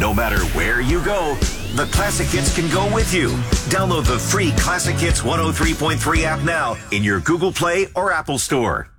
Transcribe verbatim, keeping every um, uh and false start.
No matter where you go, the Classic Hits can go with you. Download the free Classic Hits one oh three point three app now in your Google Play or Apple Store.